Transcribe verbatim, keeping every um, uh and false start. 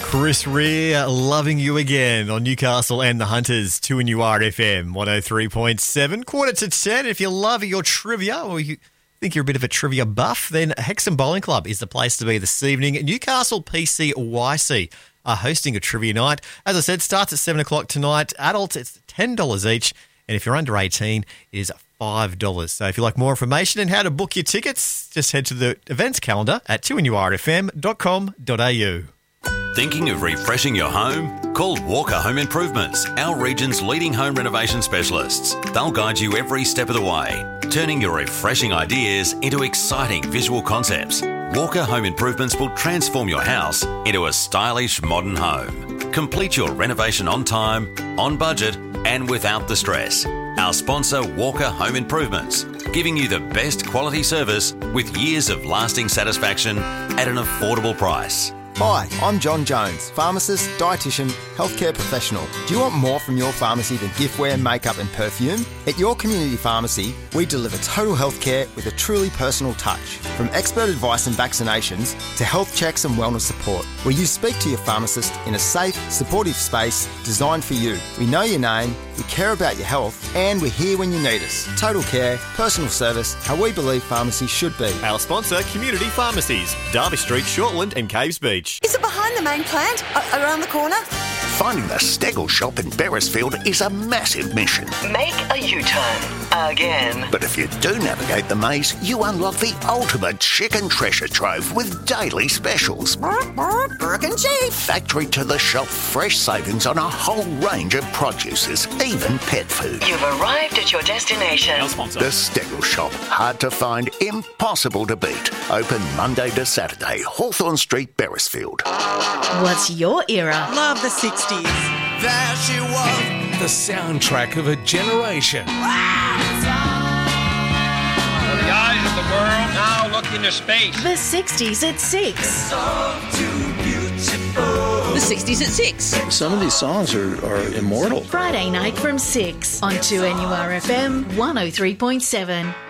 Chris Rea, Loving You Again on Newcastle and the Hunters, two N U R F M, one oh three point seven. Quarter to ten. If you love your trivia or you think you're a bit of a trivia buff, then Hexham Bowling Club is the place to be this evening. Newcastle P C Y C are hosting a trivia night. As I said, starts at seven o'clock tonight. Adults, it's ten dollars each. And if you're under eighteen, it is five dollars. So if you'd like more information and how to book your tickets, just head to the events calendar at two N U R F M dot com dot a u. Thinking of refreshing your home? Call Walker Home Improvements, our region's leading home renovation specialists. They'll guide you every step of the way, turning your refreshing ideas into exciting visual concepts. Walker Home Improvements will transform your house into a stylish modern home. Complete your renovation on time, on budget, and without the stress. Our sponsor, Walker Home Improvements, giving you the best quality service with years of lasting satisfaction at an affordable price. Hi, I'm John Jones, pharmacist, dietitian, healthcare professional. Do you want more from your pharmacy than giftware, makeup and perfume? At your community pharmacy, we deliver total healthcare with a truly personal touch. From expert advice and vaccinations to health checks and wellness support, where you speak to your pharmacist in a safe, supportive space designed for you. We know your name, we care about your health, and we're here when you need us. Total care, personal service, how we believe pharmacy should be. Our sponsor, Community Pharmacies, Derby Street, Shortland and Caves Beach. Is it behind the main plant? A- around the corner? Finding the Stegel shop in Beresfield is a massive mission. Make a U-turn. Again. But if you do navigate the maze, you unlock the ultimate chicken treasure trove with daily specials. Burke and Chief. Factory to the shop, fresh savings on a whole range of produces, even pet food. You've arrived at your destination. Our sponsor. The Stegel shop, hard to find, impossible to beat. Open Monday to Saturday, Hawthorn Street, Beresfield. What's your era? Love the sixties. There she was, the soundtrack of a generation. For the eyes of the world, now look into space. The sixties at six. The sixties at six. Some of these songs are, are immortal. Friday night from six on two N U R F M one oh three point seven.